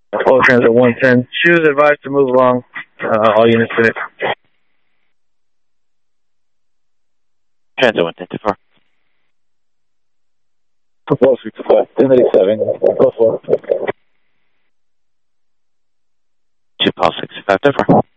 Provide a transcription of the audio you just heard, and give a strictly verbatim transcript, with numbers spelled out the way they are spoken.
Full transit one ten. Choose advised to move along. Uh, all units today. Transit one ten two four. Four six five. ten eighty-seven. Go for. Two Paul six five two four.